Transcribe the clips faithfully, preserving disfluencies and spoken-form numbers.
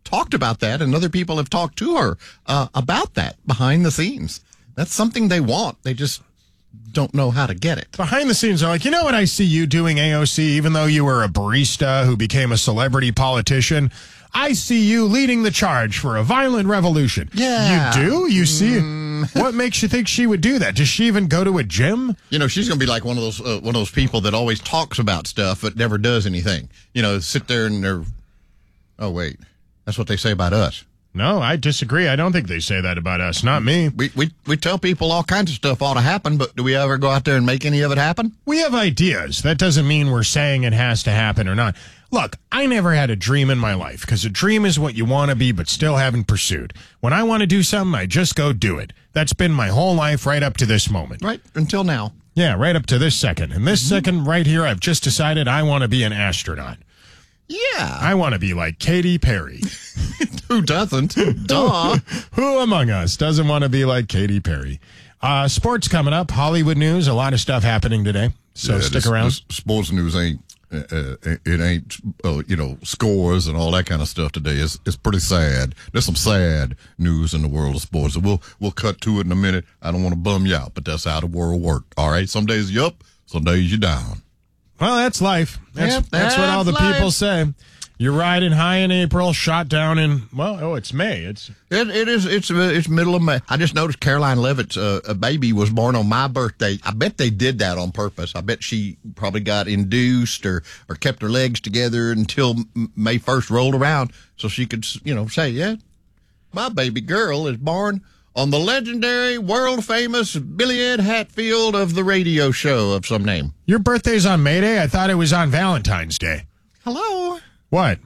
talked about that, and other people have talked to her uh, about that behind the scenes. That's something they want. They just don't know how to get it. Behind the scenes, they're like, you know what I see you doing, A O C, even though you were a barista who became a celebrity politician? I see you leading the charge for a violent revolution. Yeah. You do? You see? Mm. What makes you think she would do that? Does she even go to a gym? You know, she's going to be like one of those uh, one of those people that always talks about stuff but never does anything. You know, sit there and they're, oh, wait, that's what they say about us. No, I disagree. I don't think they say that about us. Not me. We, we we tell people all kinds of stuff ought to happen, but do we ever go out there and make any of it happen? We have ideas. That doesn't mean we're saying it has to happen or not. Look, I never had a dream in my life, because a dream is what you want to be but still haven't pursued. When I want to do something, I just go do it. That's been my whole life right up to this moment. Right, until now. Yeah, right up to this second. And this mm-hmm. second right here, I've just decided I want to be an astronaut. Yeah. I want to be like Katy Perry. Who doesn't? Duh. Who among us doesn't want to be like Katy Perry? Uh, sports coming up, Hollywood news, a lot of stuff happening today. So yeah, stick this, around. This sports news ain't, uh, it ain't, uh, you know, scores and all that kind of stuff today. It's, it's pretty sad. There's some sad news in the world of sports. So we'll, we'll cut to it in a minute. I don't want to bum you out, but that's how the world works. All right. Some days you're up, some days you're down. Well, that's life. That's, yep, that's, that's what all the life. people say. You're riding high in April, shot down in, well, oh, it's May. It's It, it is, it's uh, it's middle of May. I just noticed Caroline Levitt's uh, a baby was born on my birthday. I bet they did that on purpose. I bet she probably got induced or, or kept her legs together until May first rolled around so she could, you know, say, yeah, my baby girl is born on the legendary, world-famous Billy Ed Hatfield of the radio show of some name. Your birthday's on May Day? I thought it was on Valentine's Day. Hello? What?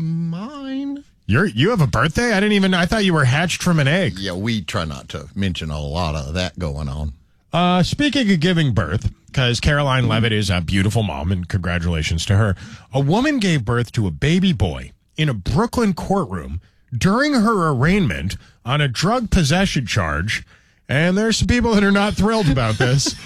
Mine. You're you have a birthday? I didn't even, I thought you were hatched from an egg. Yeah, we try not to mention a lot of that going on. Uh, speaking of giving birth, because Caroline Levitt is a beautiful mom, and congratulations to her, a woman gave birth to a baby boy in a Brooklyn courtroom during her arraignment on a drug possession charge. And there's some people that are not thrilled about this.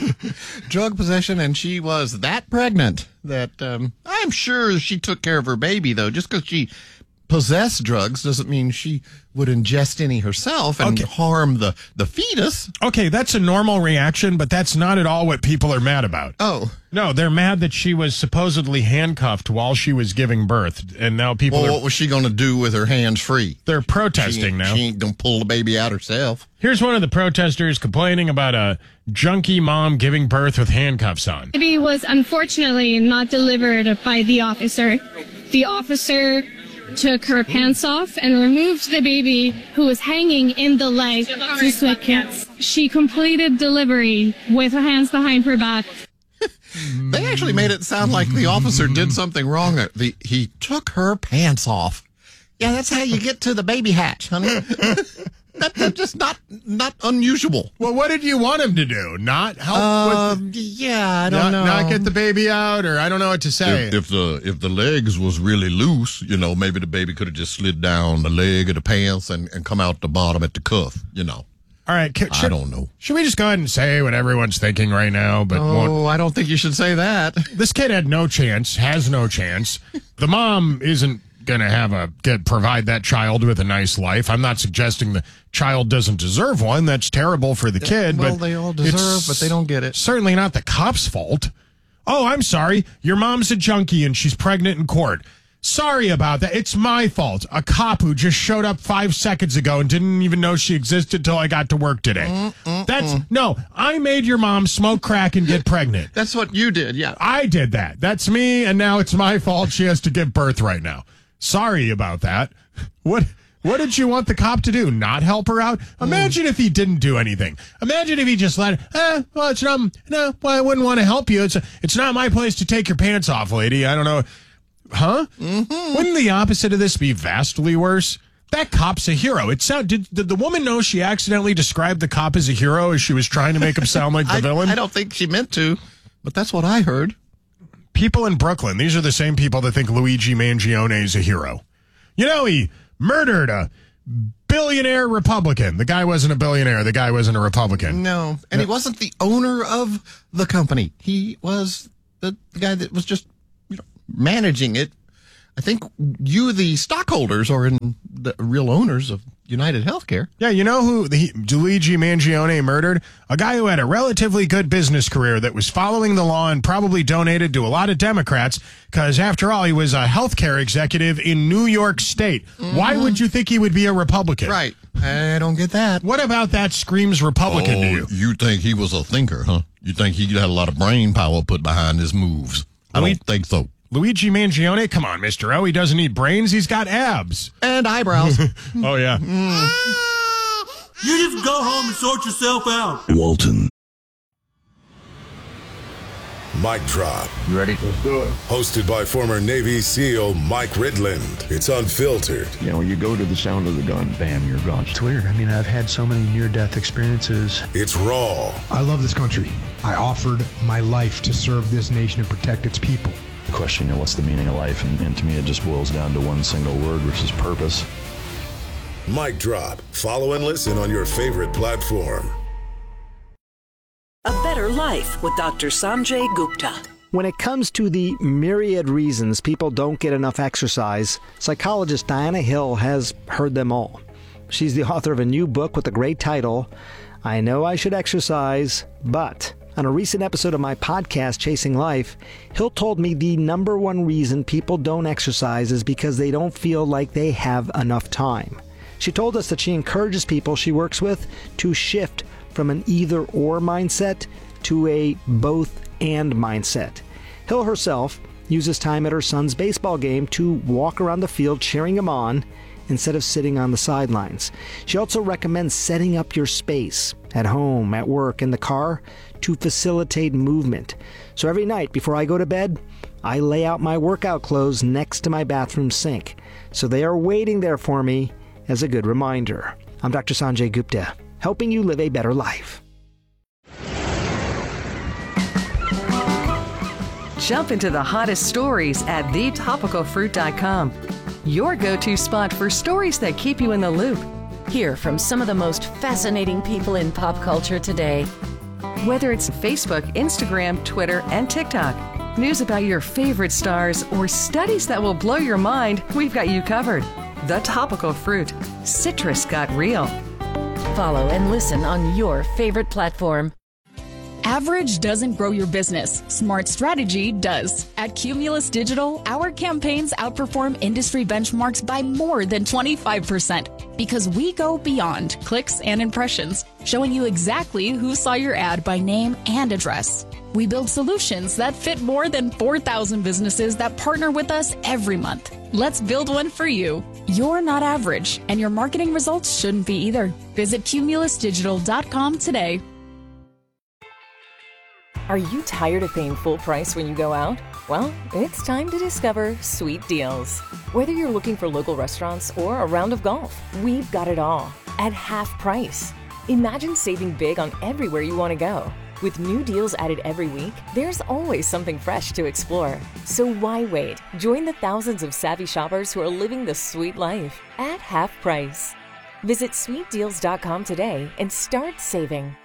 Drug possession, and she was that pregnant that um, I'm sure she took care of her baby, though. Just because she possessed drugs doesn't mean she would ingest any herself and okay. harm the, the fetus. Okay, that's a normal reaction, but that's not at all what people are mad about. Oh. No, they're mad that she was supposedly handcuffed while she was giving birth, and now people Well, are... what was she going to do with her hands free? They're protesting she, now. She ain't going to pull the baby out herself. Here's one of the protesters complaining about a junkie mom giving birth with handcuffs on. The baby was unfortunately not delivered by the officer. The officer took her pants off and removed the baby, who was hanging in the leg to sweatpants. She completed delivery with her hands behind her back. They actually made it sound like the officer did something wrong. The, he took her pants off. Yeah, that's how you get to the baby hatch, honey. that, that's just not not unusual. Well, what did you want him to do? Not help uh, with... Yeah, I don't not, know. Not get the baby out, or I don't know what to say. If, if the if the legs was really loose, you know, maybe the baby could have just slid down the leg of the pants and, and come out the bottom at the cuff, you know. All right, should, I don't know. Should we just go ahead and say what everyone's thinking right now? But oh, won't... I don't think you should say that. This kid had no chance, has no chance. The mom isn't going to have a get provide that child with a nice life. I'm not suggesting the child doesn't deserve one. That's terrible for the kid. Well, but they all deserve, but they don't get it. Certainly not the cop's fault. Oh, I'm sorry. Your mom's a junkie and she's pregnant in court. Sorry about that. It's my fault. A cop who just showed up five seconds ago and didn't even know she existed till I got to work today. Mm, mm, That's mm. no, I made your mom smoke crack and get pregnant. That's what you did. Yeah. I did that. That's me. And now it's my fault. She has to give birth right now. Sorry about that. What, what did you want the cop to do? Not help her out? Imagine mm. if he didn't do anything. Imagine if he just let, eh, well, it's not, no, well, I wouldn't want to help you. It's, it's not my place to take your pants off, lady. I don't know. Huh? Mm-hmm. Wouldn't the opposite of this be vastly worse? That cop's a hero. It sound, did, did the woman know she accidentally described the cop as a hero as she was trying to make him sound like the I, villain? I don't think she meant to, but that's what I heard. People in Brooklyn, these are the same people that think Luigi Mangione is a hero. You know, he murdered a billionaire Republican. The guy wasn't a billionaire. The guy wasn't a Republican. No, and no. He wasn't the owner of the company. He was the, the guy that was just managing it. I think you, the stockholders, are in the real owners of United Healthcare. Yeah, you know who the, Luigi Mangione murdered? A guy who had a relatively good business career that was following the law and probably donated to a lot of Democrats because, after all, he was a healthcare executive in New York State. Mm-hmm. Why would you think he would be a Republican? Right. I don't get that. What about that screams Republican oh, to you? You think he was a thinker, huh? You think he had a lot of brain power put behind his moves? I Louis- don't think so. Luigi Mangione? Come on, Mister O. He doesn't need brains. He's got abs. And eyebrows. Oh, yeah. Mm. You just go home and sort yourself out. Walton. Mic Drop. You ready? Let's do it. Hosted by former Navy SEAL Mike Ridland. It's unfiltered. You know, you go to the sound of the gun, bam, you're gone. It's weird. I mean, I've had so many near-death experiences. It's raw. I love this country. I offered my life to serve this nation and protect its people. Question, you know, what's the meaning of life? And, and to me, it just boils down to one single word, which is purpose. Mic Drop. Follow and listen on your favorite platform. A Better Life with Doctor Sanjay Gupta. When it comes to the myriad reasons people don't get enough exercise, psychologist Diana Hill has heard them all. She's the author of a new book with a great title, I Know I Should Exercise, But... On a recent episode of my podcast, Chasing Life, Hill told me the number one reason people don't exercise is because they don't feel like they have enough time. She told us that she encourages people she works with to shift from an either-or mindset to a both-and mindset. Hill herself uses time at her son's baseball game to walk around the field cheering him on instead of sitting on the sidelines. She also recommends setting up your space at home, at work, in the car to facilitate movement. So every night before I go to bed, I lay out my workout clothes next to my bathroom sink. So they are waiting there for me as a good reminder. I'm Doctor Sanjay Gupta, helping you live a better life. Jump into the hottest stories at the topical fruit dot com. Your go-to spot for stories that keep you in the loop. Hear from some of the most fascinating people in pop culture today. Whether it's Facebook, Instagram, Twitter, and TikTok, news about your favorite stars, or studies that will blow your mind, we've got you covered. The Topical Fruit. Citrus got real. Follow and listen on your favorite platform. Average doesn't grow your business. Smart strategy does. At Cumulus Digital, our campaigns outperform industry benchmarks by more than twenty-five percent because we go beyond clicks and impressions, showing you exactly who saw your ad by name and address. We build solutions that fit more than four thousand businesses that partner with us every month. Let's build one for you. You're not average, and your marketing results shouldn't be either. Visit cumulus digital dot com today. Are you tired of paying full price when you go out? Well, it's time to discover Sweet Deals. Whether you're looking for local restaurants or a round of golf, we've got it all at half price. Imagine saving big on everywhere you want to go. With new deals added every week, there's always something fresh to explore. So why wait? Join the thousands of savvy shoppers who are living the sweet life at half price. Visit sweet deals dot com today and start saving.